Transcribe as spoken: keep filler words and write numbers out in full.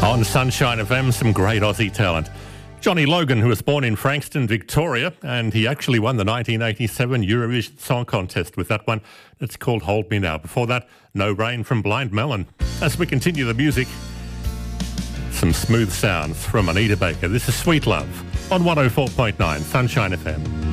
On Sunshine F M, some great Aussie talent. Johnny Logan, who was born in Frankston, Victoria, and he actually won the nineteen eighty-seven Eurovision Song Contest with that one. It's called Hold Me Now. Before that, No Rain from Blind Melon. As we continue the music, some smooth sounds from Anita Baker. This is Sweet Love on one oh four point nine Sunshine F M.